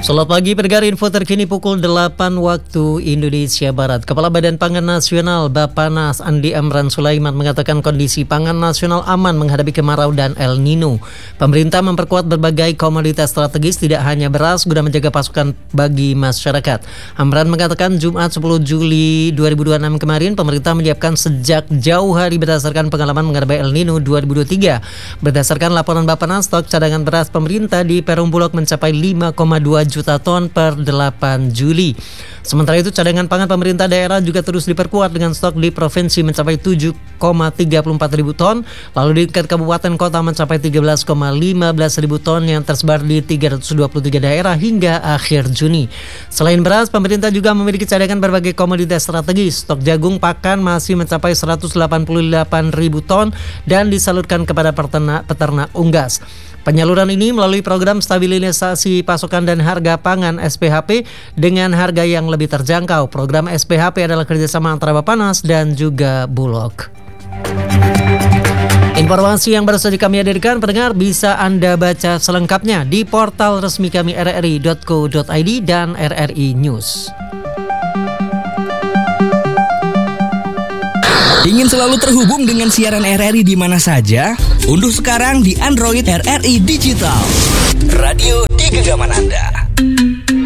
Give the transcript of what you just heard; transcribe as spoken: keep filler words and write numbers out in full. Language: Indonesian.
Selamat pagi pendengar, info terkini pukul delapan waktu Indonesia Barat. Kepala Badan Pangan Nasional Bappenas Andi Amran Sulaiman mengatakan kondisi pangan nasional aman menghadapi kemarau dan El Nino. Pemerintah memperkuat berbagai komoditas strategis, tidak hanya beras, guna menjaga pasokan bagi masyarakat. Amran mengatakan Jumat sepuluh Juli dua ribu dua puluh enam kemarin pemerintah menyiapkan sejak jauh hari berdasarkan pengalaman menghadapi El Nino dua ribu dua puluh tiga. Berdasarkan laporan Bappenas, stok cadangan beras pemerintah di Perum Bulog mencapai lima koma dua juta ton per delapan Juli. Sementara itu cadangan pangan pemerintah daerah juga terus diperkuat dengan stok di provinsi mencapai tujuh koma tiga empat ribu ton, lalu di tingkat kabupaten kota mencapai tiga belas koma lima belas ribu ton yang tersebar di tiga ratus dua puluh tiga daerah hingga akhir Juni. Selain beras, pemerintah juga memiliki cadangan berbagai komoditas strategis. Stok jagung pakan masih mencapai seratus delapan puluh delapan ribu ton dan disalurkan kepada peternak, peternak unggas. Penyaluran ini melalui program stabilisasi pasokan dan harga pangan S P H P dengan harga yang lebih terjangkau. Program S P H P adalah kerjasama antara Bappenas dan juga Bulog. Informasi yang baru saja kami hadirkan, pendengar, bisa Anda baca selengkapnya di portal resmi kami r r i dot co dot i d dan R R I News. Ingin selalu terhubung dengan siaran R R I di mana saja? Unduh sekarang di Android R R I Digital. Radio di genggaman Anda.